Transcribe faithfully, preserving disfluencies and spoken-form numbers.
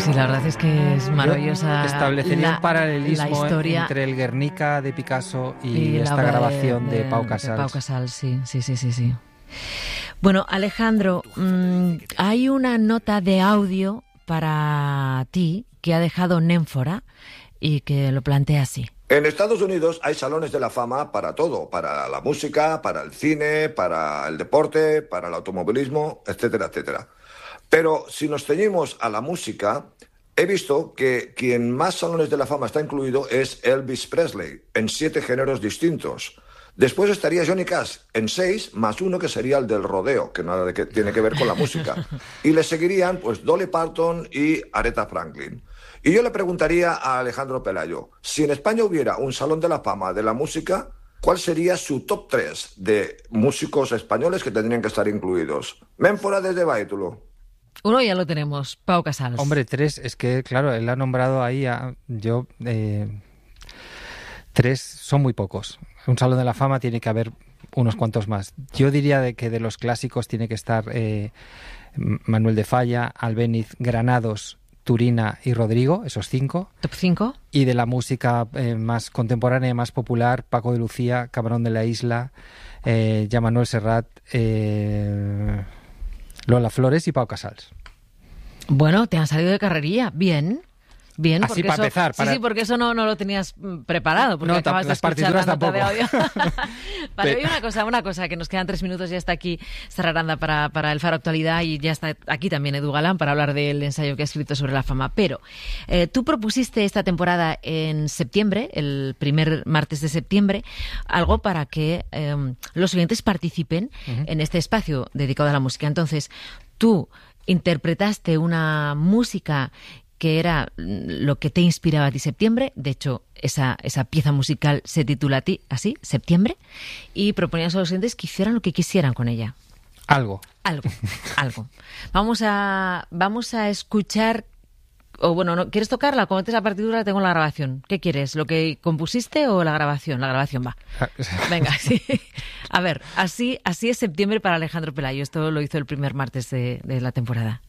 sí, la verdad es que es maravillosa. Yo establecería la, un paralelismo la historia entre el Guernica de Picasso y, y esta grabación de, de, de Pau Casals. De Pau Casals, sí, sí, sí, sí, sí. Bueno, Alejandro, mmm, hay una nota de audio para ti que ha dejado Némfora y que lo plantea así. En Estados Unidos hay salones de la fama para todo, para la música, para el cine, para el deporte, para el automovilismo, etcétera, etcétera. Pero si nos ceñimos a la música, he visto que quien más salones de la fama está incluido es Elvis Presley, en siete géneros distintos. Después estaría Johnny Cash, en seis, más uno que sería el del rodeo, que nada de que tiene que ver con la música. Y le seguirían pues Dolly Parton y Aretha Franklin. Y yo le preguntaría a Alejandro Pelayo, si en España hubiera un salón de la fama de la música, ¿cuál sería su top tres de músicos españoles que tendrían que estar incluidos? Ménfora desde Baétulo. Uno ya lo tenemos, Pau Casals. Hombre, tres, es que, claro, él ha nombrado ahí a... Yo... Eh, tres son muy pocos. Un salón de la fama tiene que haber unos cuantos más. Yo diría de que de los clásicos tiene que estar eh, Manuel de Falla, Albéniz, Granados, Turina y Rodrigo, esos cinco. ¿Top cinco? Y de la música eh, más contemporánea, más popular, Paco de Lucía, Camarón de la Isla, eh, ya Manuel Serrat, eh, Lola Flores y Pau Casals. Bueno, te han salido de carrerilla. Bien. Bien, así porque para eso, empezar. Para... Sí, sí, porque eso no, no lo tenías preparado, porque no, acabas las de escuchar partituras la nota tampoco. de audio. Vale, oye, una cosa, una cosa, que nos quedan tres minutos, ya está aquí Sara Aranda para, para el Faro Actualidad y ya está aquí también Edu Galán para hablar del ensayo que ha escrito sobre la fama. Pero eh, tú propusiste esta temporada en septiembre, el primer martes de septiembre, algo para que eh, los oyentes participen uh-huh. en este espacio dedicado a la música. Entonces, tú interpretaste una música que era lo que te inspiraba a ti septiembre. De hecho, esa, esa pieza musical se titula a ti así, Septiembre, y proponías a los oyentes que hicieran lo que quisieran con ella. Algo. Algo, algo. Vamos a, vamos a escuchar, o bueno, ¿no? ¿Quieres tocarla? Como antes la partitura la tengo en la grabación. ¿Qué quieres? ¿Lo que compusiste o la grabación? La grabación va. Venga, sí. A ver, así, así es Septiembre para Alejandro Pelayo. Esto lo hizo el primer martes de, de la temporada.